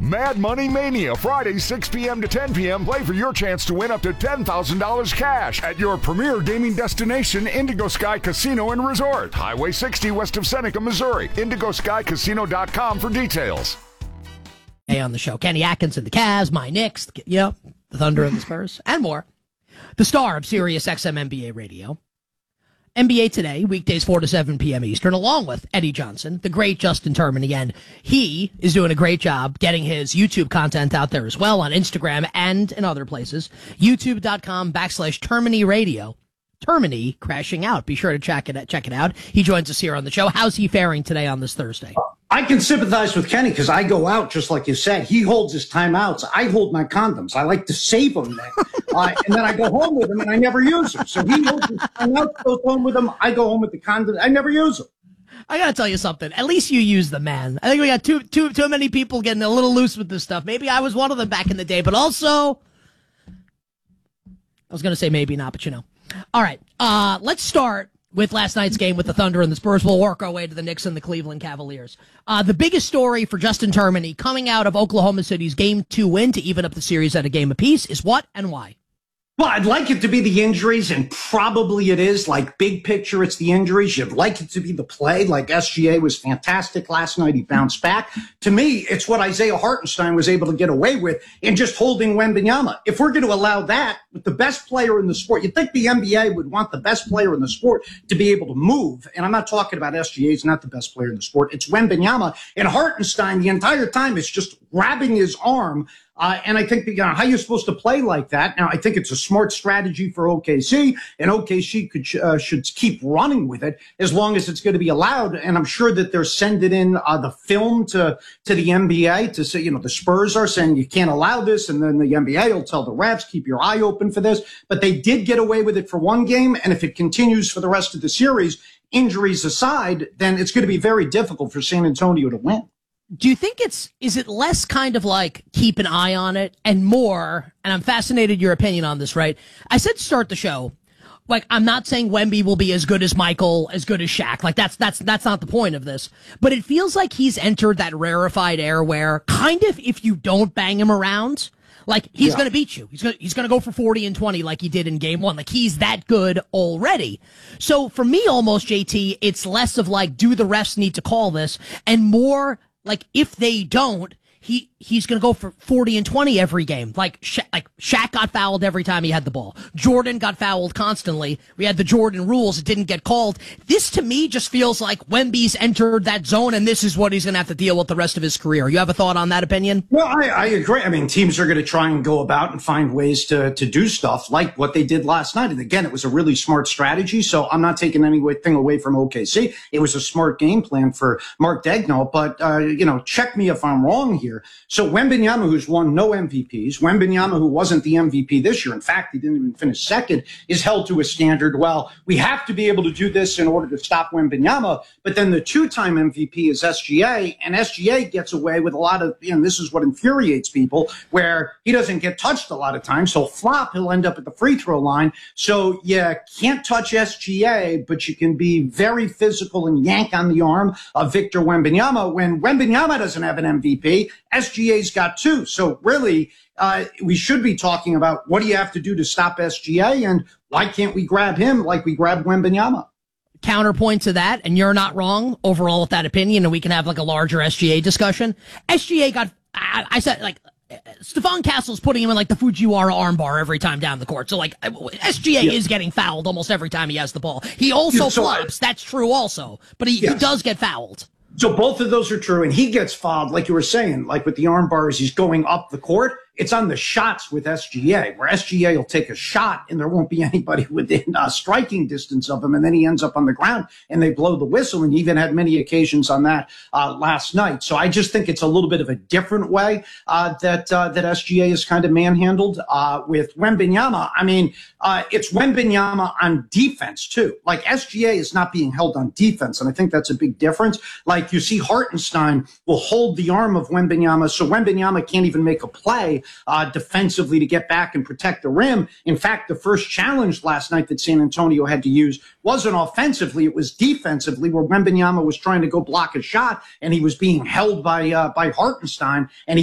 Mad Money Mania, Friday, 6 p.m. to 10 p.m. Play for your chance to win up to $10,000 cash at your premier gaming destination, Indigo Sky Casino and Resort. Highway 60 west of Seneca, Missouri. IndigoSkyCasino.com for details. Hey, on the show, Kenny Atkinson, the Cavs, my Knicks, the Thunder and the Spurs, and more. The star of Sirius XM NBA Radio. NBA Today, weekdays 4 to 7 p.m. Eastern, along with Eddie Johnson, the great Justin Termini, and he is doing a great job getting his YouTube content out there as well on Instagram and in other places. YouTube.com/Termini Radio. Termini crashing out. Be sure to check it out. He joins us here on the show. How's he faring today on this Thursday? I can sympathize with Kenny because I go out just like you said. He holds his timeouts. I hold my condoms. I like to save them then. And then I go home with them and I never use them. So he holds his timeouts, goes home with them. I go home with the condoms. I never use them. I gotta tell you something. At least you use them, man. I think we got too many people getting a little loose with this stuff. Maybe I was one of them back in the day, but also, I was gonna say maybe not, but you know. All right, let's start with last night's game with the Thunder and the Spurs. We'll work our way to the Knicks and the Cleveland Cavaliers. The biggest story for Justin Termini coming out of Oklahoma City's Game 2 win to even up the series at a game apiece is what and why? Well, I'd like it to be the injuries, and probably it is. Like, big picture, it's the injuries. You'd like it to be the play. Like, SGA was fantastic last night. He bounced back. To me, it's what Isaiah Hartenstein was able to get away with in just holding Wembanyama. If we're going to allow that with the best player in the sport, you'd think the NBA would want the best player in the sport to be able to move. And I'm not talking about SGA. He's not the best player in the sport. It's Wembanyama. And Hartenstein, the entire time, is just grabbing his arm. And I think how you're supposed to play like that. Now, I think it's a smart strategy for OKC, and OKC should keep running with it as long as it's going to be allowed. And I'm sure that they're sending in the film to the NBA to say, the Spurs are saying you can't allow this, and then the NBA will tell the refs, keep your eye open for this. But they did get away with it for one game, and if it continues for the rest of the series, injuries aside, then it's going to be very difficult for San Antonio to win. Do you think is it less kind of like keep an eye on it and more, and I'm fascinated your opinion on this, right? I said to start the show, like, I'm not saying Wemby will be as good as Michael, as good as Shaq. Like, that's not the point of this. But it feels like he's entered that rarefied air where kind of if you don't bang him around, like, he's going to beat you. He's going to go for 40 and 20 like he did in game one. Like, he's that good already. So for me, almost, JT, it's less of like, do the refs need to call this, and more like, if they don't, he's going to go for 40 and 20 every game. Like Shaq got fouled every time he had the ball. Jordan got fouled constantly. We had the Jordan rules. It didn't get called. This, to me, just feels like Wemby's entered that zone, and this is what he's going to have to deal with the rest of his career. You have a thought on that opinion? Well, I agree. I mean, teams are going to try and go about and find ways to do stuff like what they did last night. And again, it was a really smart strategy. So I'm not taking anything away from OKC. It was a smart game plan for Mark Daigneault. But, check me if I'm wrong here. So Wembanyama, who's won no MVPs, Wembanyama, who wasn't the MVP this year, in fact, he didn't even finish second, is held to a standard. Well, we have to be able to do this in order to stop Wembanyama. But then the two-time MVP is SGA, and SGA gets away with a lot of, this is what infuriates people, where he doesn't get touched a lot of times. So flop, he'll end up at the free throw line. So you can't touch SGA, but you can be very physical and yank on the arm of Victor Wembanyama. When Wembanyama doesn't have an MVP, SGA's got two. So really, we should be talking about what do you have to do to stop SGA, and why can't we grab him like we grabbed Wembanyama? Counterpoint to that, and you're not wrong overall with that opinion, and we can have like a larger SGA discussion. SGA got, I said, like, Stephon Castle's putting him in like the Fujiwara armbar every time down the court. So like SGA is getting fouled almost every time he has the ball. He also flops. That's true also, but he does get fouled. So both of those are true, and he gets fouled, like you were saying, like with the arm bars, he's going up the court. It's on the shots with SGA, where SGA will take a shot and there won't be anybody within striking distance of him, and then he ends up on the ground and they blow the whistle, and he even had many occasions on that last night. So I just think it's a little bit of a different way that SGA is kind of manhandled with Wembanyama. I mean, it's Wembanyama on defense too. Like, SGA is not being held on defense, and I think that's a big difference. Like, you see Hartenstein will hold the arm of Wembanyama, so Wembanyama can't even make a play defensively to get back and protect the rim. In fact, the first challenge last night that San Antonio had to use wasn't offensively, it was defensively, where Wembanyama was trying to go block a shot and he was being held by Hartenstein, and he